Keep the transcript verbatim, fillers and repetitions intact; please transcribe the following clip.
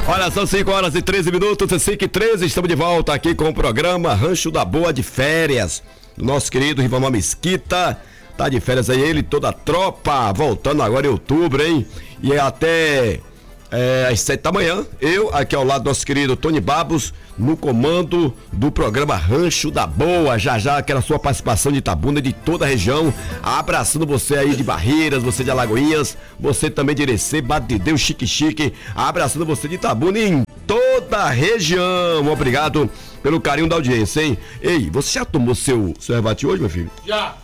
Olha, são cinco horas e treze minutos, cinco e treze, estamos de volta aqui com o programa Rancho da Boa de Férias, do nosso querido Ribamar Mesquita. Tá de férias aí ele, toda a tropa, voltando agora em outubro, hein? E é até é, às sete da manhã, eu aqui ao lado do nosso querido Tony Babos, no comando do programa Rancho da Boa. Já já aquela sua participação de Itabuna e de toda a região, abraçando você aí de Barreiras, você de Alagoinhas, você também de Irecê, Batideu, Chique Chique, abraçando você de Itabuna e em toda a região. Obrigado pelo carinho da audiência, hein? Ei, você já tomou seu, seu rebate hoje, meu filho? Já.